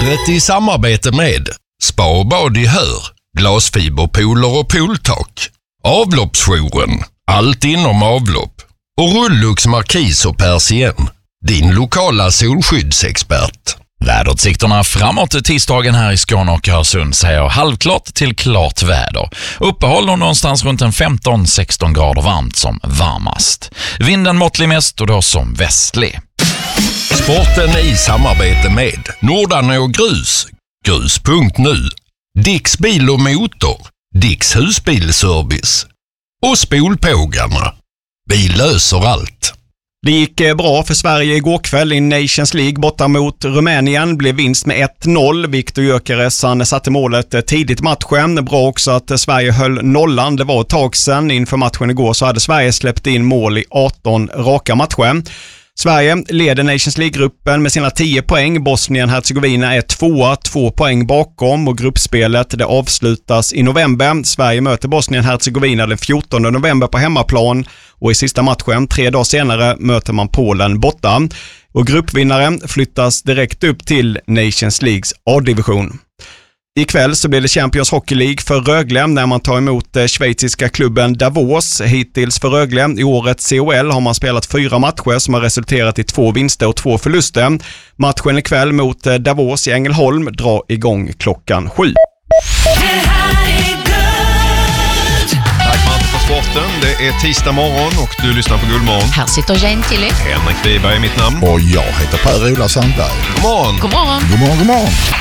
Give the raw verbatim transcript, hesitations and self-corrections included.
Vädret i samarbete med Spa och bad i Hör, glasfiberpooler och pooltak, Avloppsjouren, allt inom avlopp och Rullux Markis och Persien, din lokala solskyddsexpert. Väderutsikterna framåt tisdagen här i Skåne och Öresund säger halvklart till klart väder. Uppehåll och någonstans runt en femton sexton grader varmt som varmast. Vinden måttlig mest och då som västlig. Sporten i samarbete med Nordarne och Grus, grus punkt nu, Dicks bil och motor, Dicks husbilservice och Spolpågarna. Vi löser allt. Det gick bra för Sverige igår kväll i Nations League borta mot Rumänien. Blev vinst med ett noll. Viktor Gyökeres han satte målet tidigt i matchen. Bra också att Sverige höll nollan. Det var ett tag sedan. Inför matchen igår så hade Sverige släppt in mål i arton raka matcher. Sverige leder Nations League-gruppen med sina tio poäng. Bosnien-Hercegovina är tvåa, två poäng bakom och gruppspelet det avslutas i november. Sverige möter Bosnien-Hercegovina den fjortonde november på hemmaplan och i sista matchen, tre dagar senare, möter man Polen borta. Och gruppvinnaren flyttas direkt upp till Nations Leagues A-division. Ikväll så blir det Champions Hockey League för Rögle när man tar emot schweiziska klubben Davos. Hittills för Rögle i årets C O L har man spelat fyra matcher som har resulterat i två vinster och två förluster. Matchen ikväll mot Davos i Ängelholm drar igång klockan sju. Sporten. Det är tisdag morgon och du lyssnar på Guldmorgon. Här sitter Jane Tilly. Henrik Wiberg är mitt namn. Och jag heter Per-Ola Sandberg. God morgon. God morgon. God morgon, god morgon.